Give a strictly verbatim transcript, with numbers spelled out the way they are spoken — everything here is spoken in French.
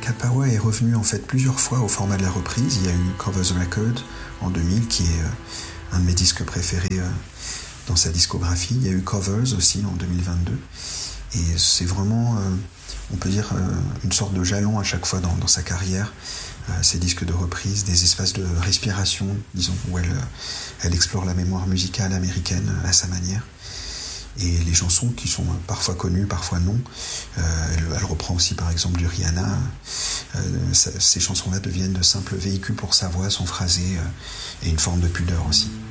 Cat Power est revenue en fait plusieurs fois au format de la reprise. Il y a eu Covers Record en deux mille, qui est euh, un de mes disques préférés euh, dans sa discographie. Il y a eu Covers aussi en deux mille vingt-deux. Et c'est vraiment, euh, on peut dire, euh, une sorte de jalon à chaque fois dans, dans sa carrière. Euh, ces disques de reprise, des espaces de respiration, disons, où elle, elle explore la mémoire musicale américaine à sa manière. Et les chansons qui sont parfois connues, parfois non. Euh, elle, elle reprend aussi par exemple du Rihanna. Euh, ça, ces chansons-là deviennent de simples véhicules pour sa voix, son phrasé euh, et une forme de pudeur aussi.